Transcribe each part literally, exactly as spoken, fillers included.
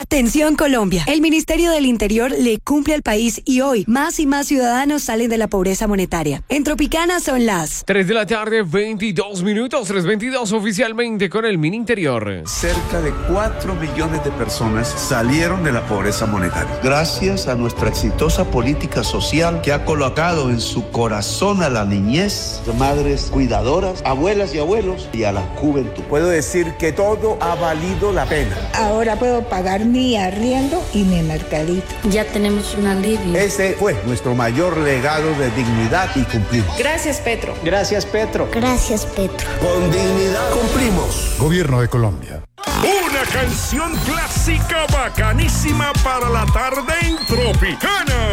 Atención Colombia, el Ministerio del Interior le cumple al país y hoy más y más ciudadanos salen de la pobreza monetaria. En Tropicana son las tres de la tarde, veintidós minutos, tres veintidós oficialmente con el Mininterior. Cerca de cuatro millones de personas salieron de la pobreza monetaria. Gracias a nuestra exitosa política social que ha colocado en su corazón a la niñez, madres cuidadoras, abuelas y abuelos y a la juventud. Puedo decir que todo ha valido la pena. Ahora puedo pagar mi arriendo y mi mercadito. Ya tenemos un alivio. Ese fue nuestro mayor legado de dignidad y cumplimos. Gracias, Petro. Gracias, Petro. Gracias, Petro. Con dignidad cumplimos. Gobierno de Colombia. Una canción clásica bacanísima para la tarde en Tropicana.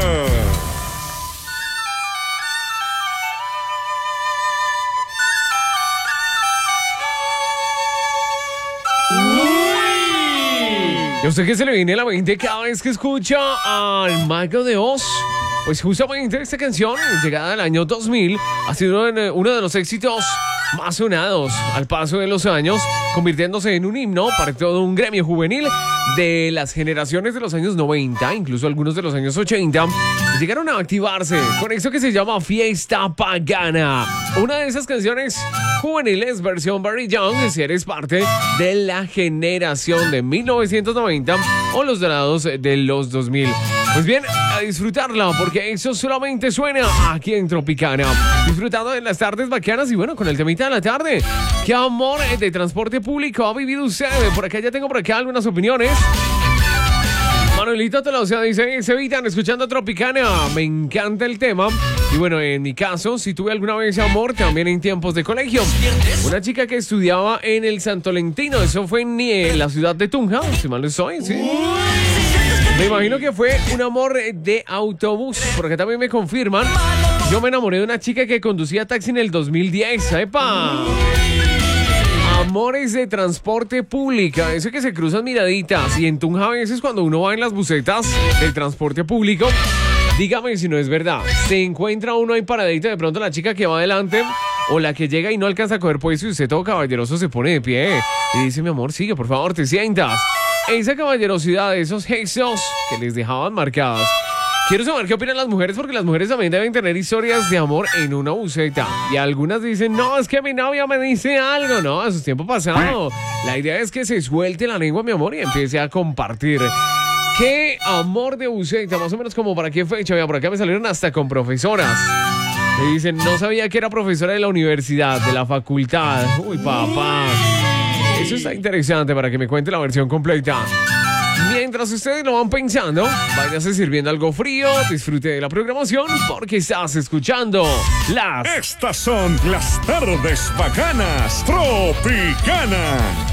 ¿Y a usted qué se le viene a la mente cada vez que escucha al Mago de Oz? Pues justamente esta canción, llegada al año dos mil, ha sido uno de los éxitos más sonados al paso de los años, convirtiéndose en un himno para todo un gremio juvenil de las generaciones de los años noventa, incluso algunos de los años ochenta, llegaron a activarse con esto que se llama Fiesta Pagana. Una de esas canciones juveniles versión Barry Young, si eres parte de la generación de mil novecientos noventa o los dorados de los dos mil. Pues bien, a disfrutarla, porque eso solamente suena aquí en Tropicana. Disfrutando de las tardes bacanas y bueno, con el temita de la tarde. ¿Qué amor de transporte público ha vivido usted? Por acá ya tengo por acá algunas opiniones. Manuelito Tolosa dice, se evitan escuchando Tropicana, me encanta el tema. Y bueno, en mi caso, si tuve alguna vez amor, también en tiempos de colegio. Una chica que estudiaba en el Santolentino, eso fue en eh, la ciudad de Tunja, si mal no estoy, sí. Me imagino que fue un amor de autobús, porque también me confirman. Yo me enamoré de una chica que conducía taxi en el dos mil diez, ¡epa! Amores de transporte público, eso que se cruzan miraditas. Y en Tunja a veces cuando uno va en las busetas del transporte público, dígame si no es verdad, se encuentra uno ahí paradito, de pronto la chica que va adelante o la que llega y no alcanza a coger puesto y usted todo caballeroso se pone de pie y dice, mi amor, sigue, por favor, te sientas. Esa caballerosidad, esos gestos que les dejaban marcadas. Quiero saber qué opinan las mujeres, porque las mujeres también deben tener historias de amor en una buseta. Y algunas dicen, no, es que mi novia me dice algo. No, eso es tiempo pasado. La idea es que se suelte la lengua, mi amor, y empiece a compartir. ¿Qué amor de buseta? Más o menos como para qué fecha. Mira, por acá me salieron hasta con profesoras. Me dicen, no sabía que era profesora de la universidad, de la facultad. Uy, papá. Eso está interesante para que me cuente la versión completa. Mientras ustedes lo van pensando, váyase sirviendo algo frío, disfrute de la programación, porque estás escuchando las... Estas son las tardes bacanas Tropicana.